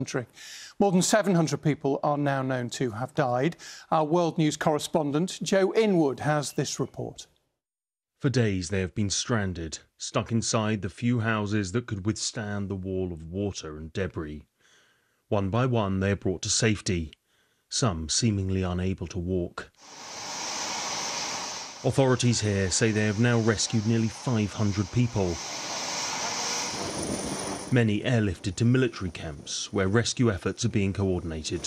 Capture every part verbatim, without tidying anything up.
country. More than seven hundred people are now known to have died. Our World News correspondent Joe Inwood has this report. For days they have been stranded, stuck inside the few houses that could withstand the wall of water and debris. One by one they are brought to safety, some seemingly unable to walk. Authorities here say they have now rescued nearly five hundred people. Many airlifted to military camps where rescue efforts are being coordinated.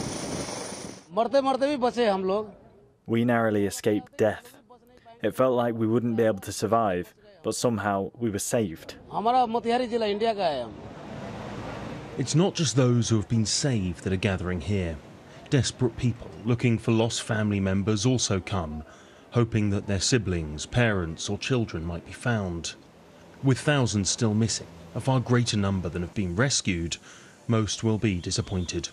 We narrowly escaped death. It felt like we wouldn't be able to survive, but somehow we were saved. It's not just those who have been saved that are gathering here. Desperate people looking for lost family members also come, hoping that their siblings, parents or children might be found. With thousands still missing, a far greater number than have been rescued, most will be disappointed.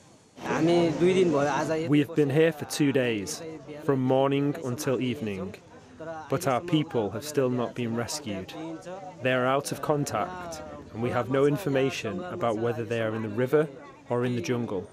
We have been here for two days, from morning until evening, but our people have still not been rescued. They are out of contact, and we have no information about whether they are in the river or in the jungle.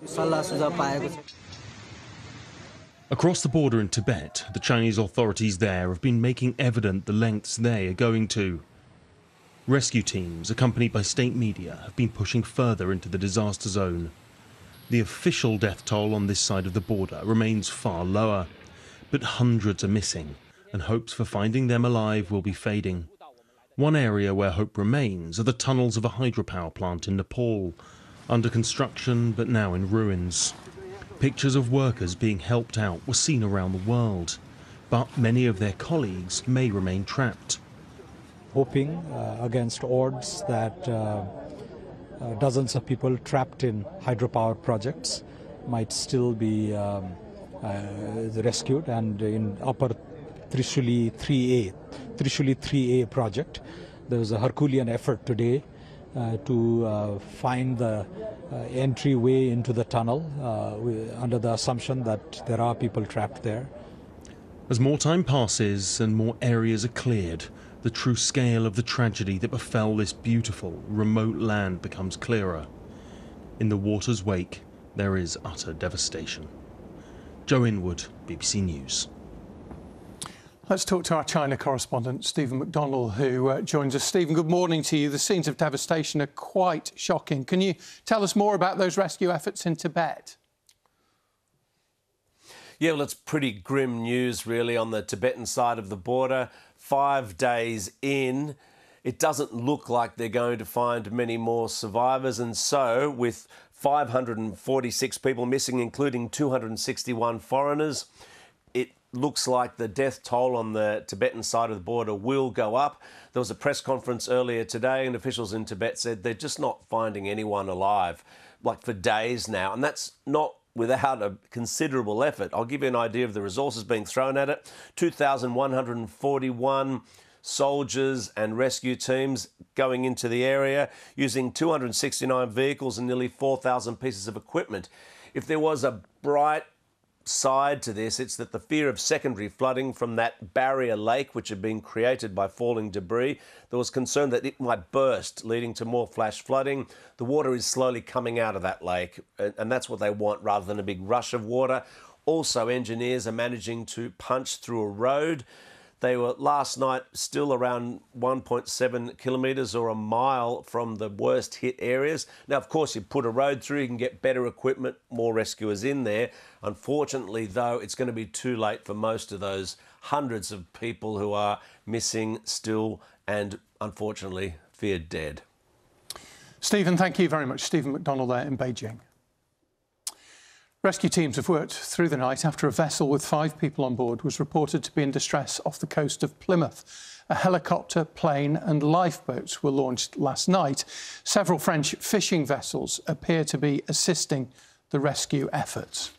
Across the border in Tibet, the Chinese authorities there have been making evident the lengths they are going to. Rescue teams, accompanied by state media, have been pushing further into the disaster zone. The official death toll on this side of the border remains far lower, but hundreds are missing, and hopes for finding them alive will be fading. One area where hope remains are the tunnels of a hydropower plant in Nepal, under construction but now in ruins. Pictures of workers being helped out were seen around the world, but many of their colleagues may remain trapped. Hoping uh, against odds that uh, uh, dozens of people trapped in hydropower projects might still be um, uh, rescued, and in upper Trishuli three A, Trishuli three A project, there was a Herculean effort today uh, to uh, find the uh, entryway into the tunnel uh, under the assumption that there are people trapped there. As more time passes and more areas are cleared, the true scale of the tragedy that befell this beautiful, remote land becomes clearer. In the water's wake, there is utter devastation. Joe Inwood, B B C News. Let's talk to our China correspondent, Stephen McDonnell, who uh, joins us. Stephen, good morning to you. The scenes of devastation are quite shocking. Can you tell us more about those rescue efforts in Tibet? Yeah, well, it's pretty grim news, really, on the Tibetan side of the border. Five days in, it doesn't look like they're going to find many more survivors. And so, with five hundred forty-six people missing, including two hundred sixty-one foreigners, it looks like the death toll on the Tibetan side of the border will go up. There was a press conference earlier today, and officials in Tibet said they're just not finding anyone alive, like for days now. And that's not without a considerable effort. I'll give you an idea of the resources being thrown at it. two thousand one hundred forty-one soldiers and rescue teams going into the area, using two hundred sixty-nine vehicles and nearly four thousand pieces of equipment. If there was a bright side to this, it's that the fear of secondary flooding from that barrier lake, which had been created by falling debris, there was concern that it might burst, leading to more flash flooding. The water is slowly coming out of that lake, and that's what they want rather than a big rush of water. Also, engineers are managing to punch through a road. They were last night still around one point seven kilometres or a mile from the worst hit areas. Now, of course, you put a road through, you can get better equipment, more rescuers in there. Unfortunately, though, it's going to be too late for most of those hundreds of people who are missing still and, unfortunately, feared dead. Stephen, thank you very much. Stephen McDonnell there in Beijing. Rescue teams have worked through the night after a vessel with five people on board was reported to be in distress off the coast of Plymouth. A helicopter, plane and lifeboats were launched last night. Several French fishing vessels appear to be assisting the rescue efforts.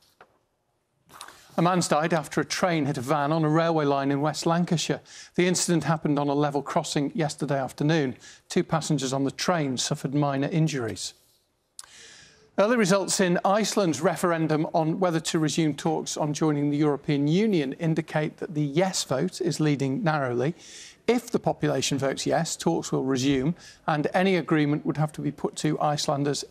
A man's died after a train hit a van on a railway line in West Lancashire. The incident happened on a level crossing yesterday afternoon. Two passengers on the train suffered minor injuries. Early results in Iceland's referendum on whether to resume talks on joining the European Union indicate that the yes vote is leading narrowly. If the population votes yes, talks will resume, and any agreement would have to be put to Icelanders